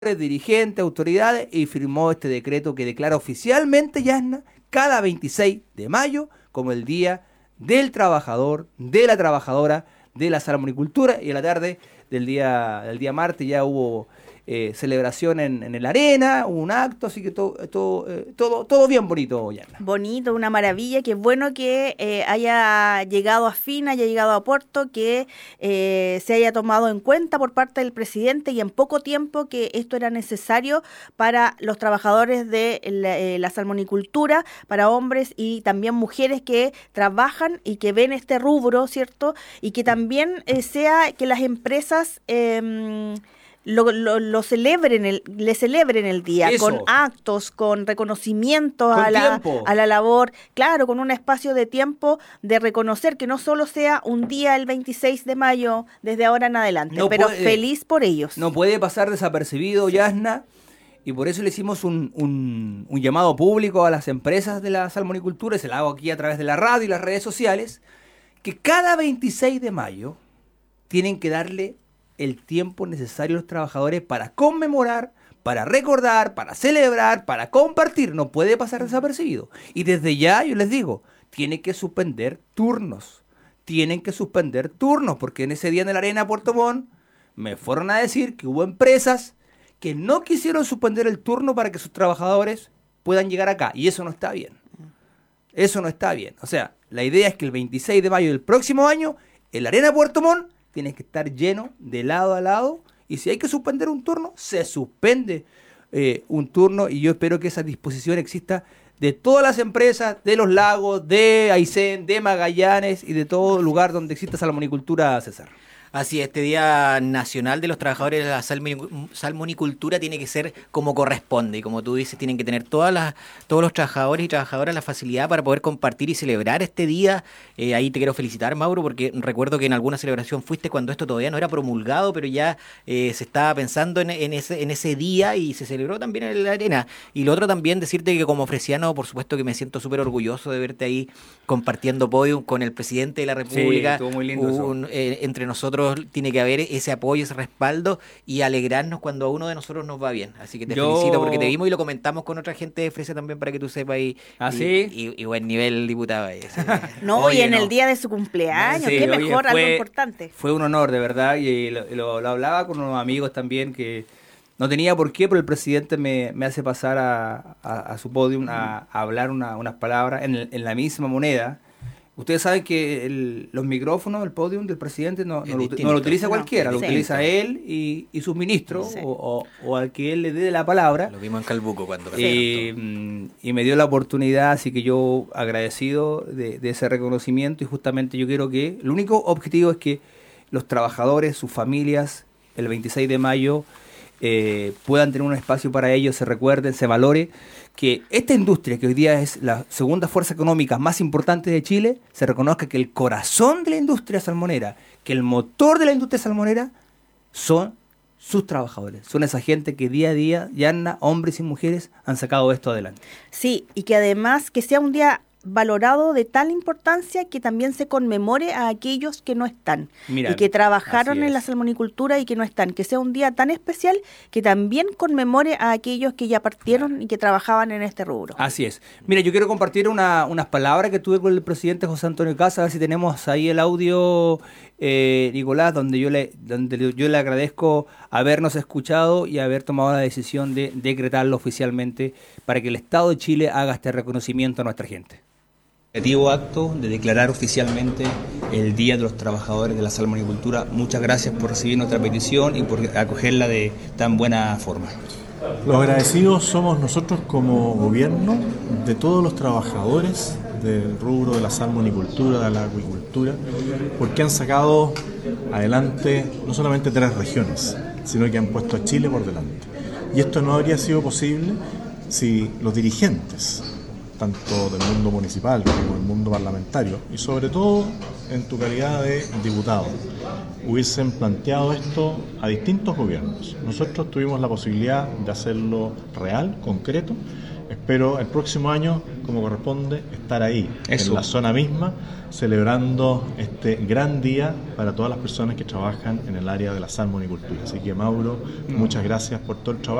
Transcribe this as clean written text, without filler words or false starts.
dirigentes, autoridades, y firmó este decreto que declara oficialmente, Yasna, cada 26 de mayo como el Día del Trabajador, de la Trabajadora, de la salmonicultura. Y en la tarde del día martes ya hubo celebración en la arena, hubo un acto, así que todo bien bonito, Yasna. Bonito, una maravilla, qué bueno que haya llegado a fin, haya llegado a puerto, que se haya tomado en cuenta por parte del presidente y en poco tiempo que esto era necesario para los trabajadores de la salmonicultura, para hombres y también mujeres que trabajan y que ven este rubro, ¿cierto? Y que también sea que las empresas lo celebren, le celebren el día. Eso. Con actos, con reconocimientos Con a tiempo. la labor, claro, con un espacio de tiempo de reconocer que no solo sea un día el 26 de mayo desde ahora en adelante, No pero puede, feliz por ellos. No puede pasar desapercibido, Yasna, y por eso le hicimos un llamado público a las empresas de la salmonicultura, y se lo hago aquí a través de la radio y las redes sociales, que cada 26 de mayo tienen que darle el tiempo necesario a los trabajadores para conmemorar, para recordar, para celebrar, para compartir. No puede pasar desapercibido. Y desde ya yo les digo, tienen que suspender turnos. Tienen que suspender turnos, porque en ese día en la arena Puerto Montt me fueron a decir que hubo empresas que no quisieron suspender el turno para que sus trabajadores puedan llegar acá. Y eso no está bien. Eso no está bien. O sea, la idea es que el 26 de mayo del próximo año, en la arena Puerto Montt, tiene que estar lleno de lado a lado, y si hay que suspender un turno, se suspende un turno, y yo espero que esa disposición exista de todas las empresas, de los lagos, de Aysén, de Magallanes y de todo lugar donde exista salmonicultura, César. Así, este Día Nacional de los Trabajadores de la Salmonicultura tiene que ser como corresponde. Y como tú dices, tienen que tener todos los trabajadores y trabajadoras la facilidad para poder compartir y celebrar este día. Ahí te quiero felicitar, Mauro, porque recuerdo que en alguna celebración fuiste cuando esto todavía no era promulgado, pero ya se estaba pensando en ese día y se celebró también en la arena. Y lo otro también, decirte que como fresiano, por supuesto que me siento súper orgulloso de verte ahí compartiendo podium con el presidente de la República. Sí, estuvo muy lindo eso. Entre nosotros tiene que haber ese apoyo, ese respaldo y alegrarnos cuando a uno de nosotros nos va bien. Así que te felicito porque te vimos y lo comentamos con otra gente de Fresia también para que tú sepas y buen nivel diputado ahí. No, oye, y en el día de su cumpleaños, sí, qué mejor, algo importante. Fue un honor, de verdad, y lo hablaba con unos amigos también que no tenía por qué, pero el presidente me hace pasar a su podium a hablar unas palabras en la misma moneda. Ustedes saben que los micrófonos, el podium del presidente no lo utiliza cualquiera, lo utiliza él y sus ministros, o al que él le dé la palabra. Lo vimos en Calbuco cuando y me dio la oportunidad, así que yo agradecido de ese reconocimiento, y justamente yo quiero que, el único objetivo es que los trabajadores, sus familias, el 26 de mayo puedan tener un espacio para ellos, se recuerden, se valore que esta industria, que hoy día es la segunda fuerza económica más importante de Chile, se reconozca que el corazón de la industria salmonera, que el motor de la industria salmonera son sus trabajadores, son esa gente que día a día, Yasna, hombres y mujeres, han sacado esto adelante. Sí, y que además que sea un día valorado de tal importancia que también se conmemore a aquellos que no están. Mira, y que trabajaron en la salmonicultura y que no están, que sea un día tan especial que también conmemore a aquellos que ya partieron y que trabajaban en este rubro. Así es. Mira, yo quiero compartir unas palabras que tuve con el presidente José Antonio Casa, a ver si tenemos ahí el audio, Nicolás, donde yo le agradezco habernos escuchado y haber tomado la decisión de decretarlo oficialmente para que el Estado de Chile haga este reconocimiento a nuestra gente. Acto de declarar oficialmente el Día de los Trabajadores de la Salmonicultura. Muchas gracias por recibir nuestra petición y por acogerla de tan buena forma. Los agradecidos somos nosotros como gobierno de todos los trabajadores del rubro de la salmonicultura, de la acuicultura, porque han sacado adelante no solamente 3 regiones, sino que han puesto a Chile por delante. Y esto no habría sido posible si los dirigentes, tanto del mundo municipal como del mundo parlamentario, y sobre todo en tu calidad de diputado, hubiesen planteado esto a distintos gobiernos. Nosotros tuvimos la posibilidad de hacerlo real, concreto, espero el próximo año, como corresponde, estar ahí, Eso. en la zona misma, celebrando este gran día para todas las personas que trabajan en el área de la salmonicultura. Así que, Mauro, muchas gracias por todo el trabajo.